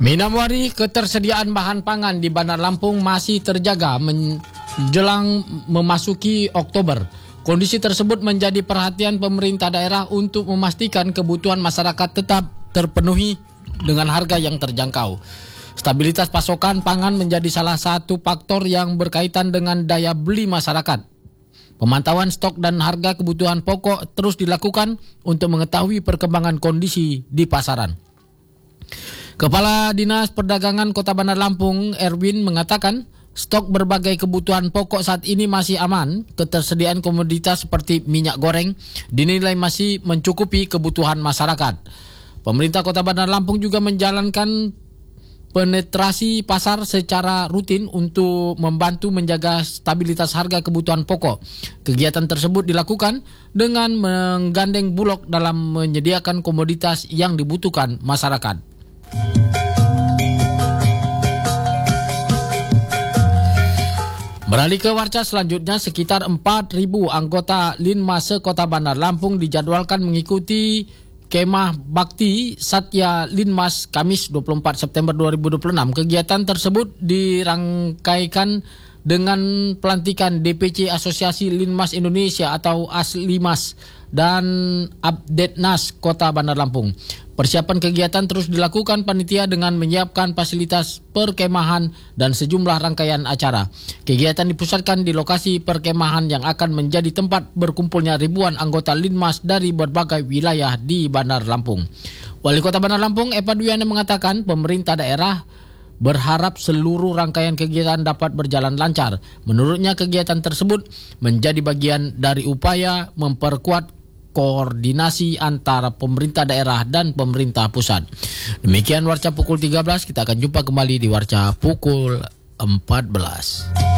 Minamwari, ketersediaan bahan pangan di Bandar Lampung masih terjaga menjelang memasuki Oktober. Kondisi tersebut menjadi perhatian pemerintah daerah untuk memastikan kebutuhan masyarakat tetap terpenuhi dengan harga yang terjangkau. Stabilitas pasokan pangan menjadi salah satu faktor yang berkaitan dengan daya beli masyarakat. Pemantauan stok dan harga kebutuhan pokok terus dilakukan untuk mengetahui perkembangan kondisi di pasaran. Kepala Dinas Perdagangan Kota Bandar Lampung, Erwin, mengatakan stok berbagai kebutuhan pokok saat ini masih aman. Ketersediaan komoditas seperti minyak goreng dinilai masih mencukupi kebutuhan masyarakat. Pemerintah Kota Bandar Lampung juga menjalankan penetrasi pasar secara rutin untuk membantu menjaga stabilitas harga kebutuhan pokok. Kegiatan tersebut dilakukan dengan menggandeng Bulog dalam menyediakan komoditas yang dibutuhkan masyarakat. Beralih ke warca selanjutnya, sekitar 4.000 anggota Linmas Kota Bandar Lampung dijadwalkan mengikuti Kemah Bakti Satya Linmas Kamis 24 September 2026. Kegiatan tersebut dirangkaikan dengan pelantikan DPC Asosiasi Linmas Indonesia atau ASLIMAS dan Abdetnas Kota Bandar Lampung. Persiapan kegiatan terus dilakukan panitia dengan menyiapkan fasilitas perkemahan dan sejumlah rangkaian acara. Kegiatan dipusatkan di lokasi perkemahan yang akan menjadi tempat berkumpulnya ribuan anggota Linmas dari berbagai wilayah di Bandar Lampung. Wali Kota Bandar Lampung, Eva Duyana, mengatakan pemerintah daerah berharap seluruh rangkaian kegiatan dapat berjalan lancar. Menurutnya kegiatan tersebut menjadi bagian dari upaya memperkuat koordinasi antara pemerintah daerah dan pemerintah pusat. Demikian Warca pukul 13, kita akan jumpa kembali di Warca pukul 14.